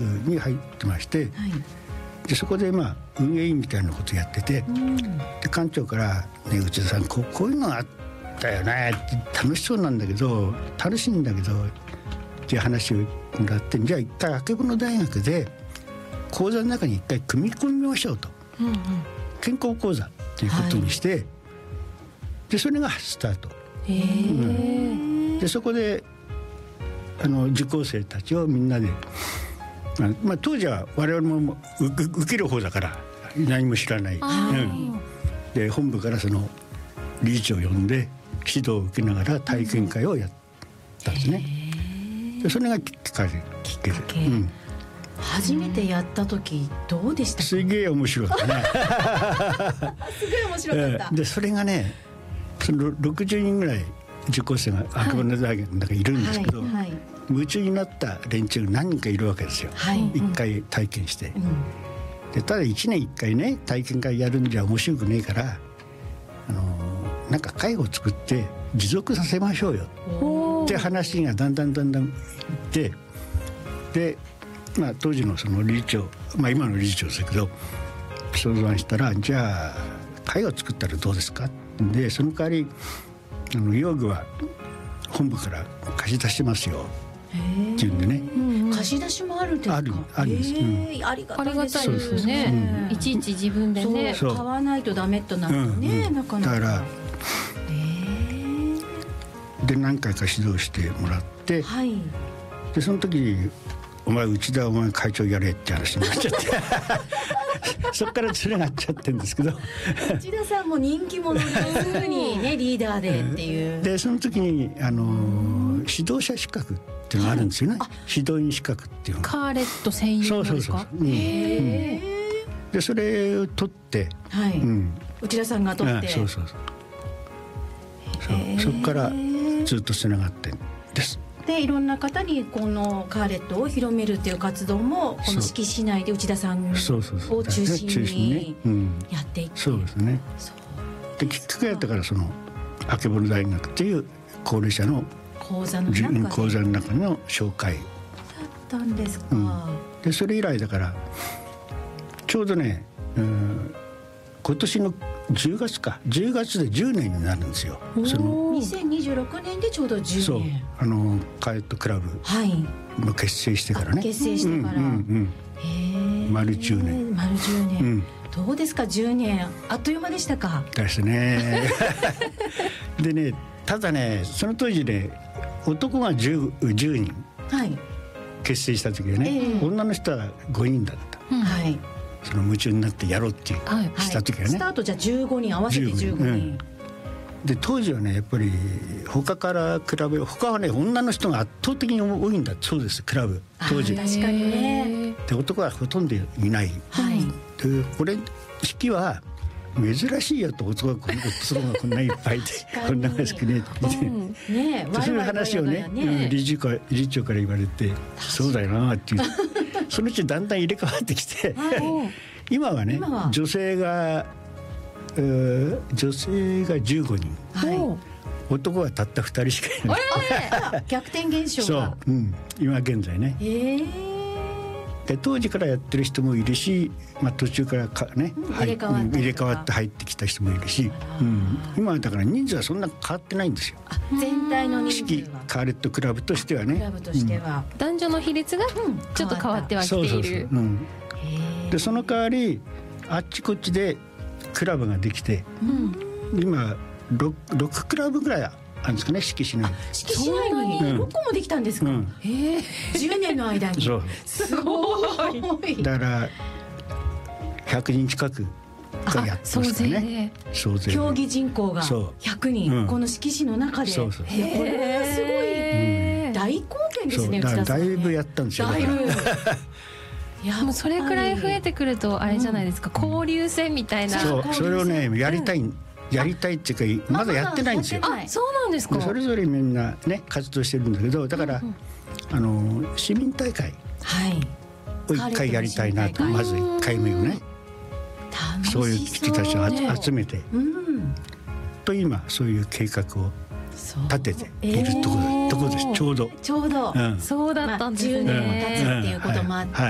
に入ってまして、 はい、 でそこで運営員みたいなことやってて、で館長から「ね、内田さんこういうのがあったよね」って楽しそうなんだけど楽しいんだけどっていう話をもらって、じゃあ一回曙大学で講座の中に一回組み込みましょうと、健康講座っていうことにして、はい、でそれがスタート。でそこで受講生たちをみんなで、当時は我々も受ける方だから何も知らない、で本部からその理事長を呼んで指導を受けながら体験会をやったんですね。でそれがきっかけで、 初めてやった時どうでしたか？ すげえ面白かったねすごい面白かった、 でそれがねその60人ぐらい受講生が曙大学の中にいるんですけど、夢中になった連中が何人かいるわけですよ、一回体験して、でただ1年1回ね体験会やるんじゃ面白くねえからなんか会を作って持続させましょうよって話がだんだんいってで、当時のその理事長、今の理事長ですけど相談したら、じゃあ会を作ったらどうですかで、その代わり用具は本部から貸し出しますよっていうんでね、 貸し出しもあるんですか？ あるんです、 ありがたいですね。いちいち自分でね買わないとダメとなるとね、なかなか。 だからで何回か指導してもらって、でその時にお前会長やれって話になっちゃってそっからつながっちゃってるんですけど内田さんも人気者ですぐにねリーダーでっていう、 でその時に指導者資格っていうのがあるんですよね、指導員資格っていうのがカーレット専用のですか？ でそれを取って、 内田さんが取って、 そこからずっとつながってんです。 でいろんな方にこのカーレットを広めるっていう活動もこの志木市内で内田さんを中心にやっていって、 そうですね。できっかけだったからその曙大学っていう高齢者の講座の中の紹介だったんですか、 でそれ以来だからちょうどね、今年の10月で10年になるんですよ。その 2026年でちょうど10年。 そうカーレットクラブの結成してからね。 結成してから。 丸10年。 丸10年。どうですか10年あっという間でしたか？ ですね。でねただねその当時ね男が10人結成した時はね、女の人は5人だった。その夢中になってやろうってした時はね、 スタートじゃ15人合わせて15人、 で当時はねやっぱり他から比べ他はね女の人が圧倒的に多いんだそうです。クラブ当時確かにね。 で男はほとんどいない、でこれ式は珍しいよと男がこんないっぱいでこんなが好きねってそういう話をね理事長から言われてそうだよなっていうそのうちだんだん入れ替わってきて今はね女性が15人、男はたった2人しかいない。 逆転現象が。 そう、今現在ね。で当時からやってる人もいるし、途中からね入れ替わって入ってきた人もいるし、今はだから人数はそんな変わってないんですよ。 全体の人数はカーレットクラブとしてはね。 クラブとしては男女の比率がちょっと変わってはきている。 でその代わりあっちこっちでクラブができて、今 6クラブぐらいあるんですかね志木市内。 志木市内に6個もできたんですか？10年の間に。すごい。 だから100人近くがやってますかね。 総勢競技人口が100人この志木市の中で。これはすごい大貢献ですね。 だいぶやったんですよ。 いやもうそれくらい増えてくるとあれじゃないですか、交流戦みたいな。 それをねやりたいっていうかまだやってないんですよ。 そうなんですか。 それぞれみんなね活動してるんだけど、だから市民大会を1回やりたいなと。まず1回目をねそういう人たちを集めてと今そういう計画を立てているところです。ちょうどそうだったんですね。 10年も経つっていうこともあって